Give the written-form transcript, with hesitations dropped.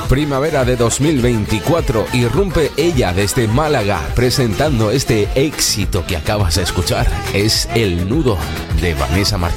Primavera de 2024, irrumpe ella desde Málaga presentando este éxito que acabas de escuchar. Es El Nudo de Vanessa Martín.